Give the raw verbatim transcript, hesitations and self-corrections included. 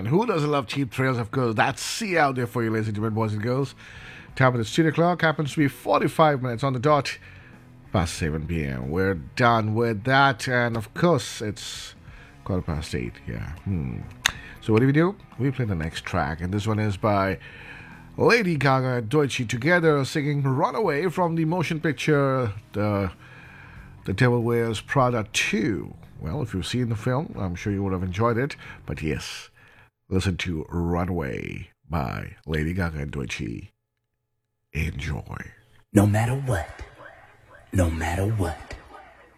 Who doesn't love cheap thrills? Of course, that's C out there for you, ladies and gentlemen, boys and girls. Time of the studio clock happens to be forty-five minutes on the dot past seven p.m. We're done with that, and of course, it's quarter past eight. Yeah. Hmm. So what do we do? We play the next track, and this one is by Lady Gaga and Deutsche together singing Runaway from the motion picture The, the Devil Wears Prada two. Well, if you've seen the film, I'm sure you would have enjoyed it. But yes, listen to Runaway by Lady Gaga and Deutsche. Enjoy. No matter what, no matter what,